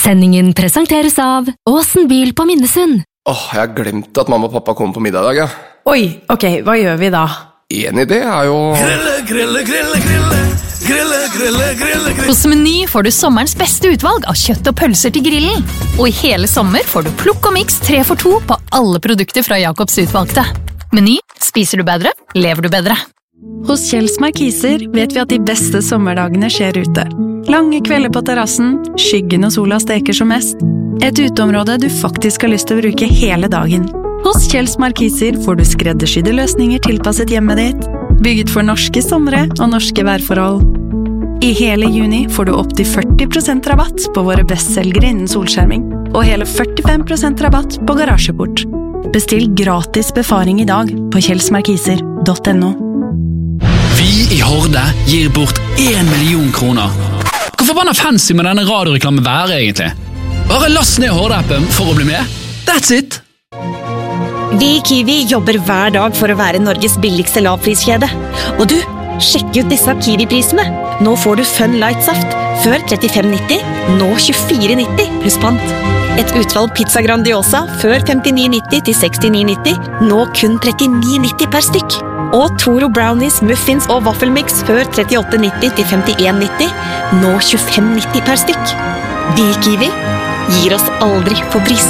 Sendingen presenteres av Åsen bil på Minnesund. Jeg har glemt at mamma og pappa kommer på middag i dag, ja. Oi, ok, hva gjør vi da? En idé er jo... Grille. Hos Meny får du sommerens beste utvalg av kjøtt og pølser til grillen. Og i hele sommer får du plukk og mix 3 for 2 på alle produkter fra Jacobs utvalgte. Meny, spiser du bedre, lever du bedre. Hos Kjells Markiser vet vi at de beste sommerdagene skjer ute. Lange kvelder på terrassen, skyggen og sola steker som mest. Et uteområde du faktisk har lyst til å bruke hele dagen. Hos Kjells Markiser får du skreddersydde løsninger tilpasset hjemmet ditt, bygget for norske somre og norske værforhold. I hele juni får du opp til 40% rabatt på våre bestselgere innen solskjerming, og hele 45% rabatt på garasjeport. Bestill gratis befaring i dag på kjellsmarkiser.no. Vi i Horde gir bort 1 million kroner. Hvor forbanna fancy med denne radioreklame være egentlig? Bare last ned Horde-appen for å bli med. That's it! Vi i Kiwi jobber hver dag for å være Norges billigste lavpriskjede. Og du, sjekk ut disse Kiwi-prisene. Nå får du Fun Light Saft, før 35,90, nå 24,90 pluss pant. Et utvalg pizza Grandiosa, før 59,90 til 69,90, nå kun 39,90 per stykk. Og Toro Brownies, Muffins og Waffelmix, før 38,90 til 51,90, nå 25,90 per stykk. Vi i Kiwi gir oss aldri på pris.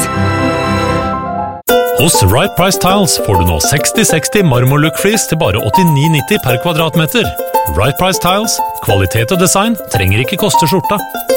Hos Right Price Tiles får du nå 60-60 marmorlook-flis til bare 89,90 per kvadratmeter. Right Price Tiles, kvalitet og design trenger ikke koste skjorta.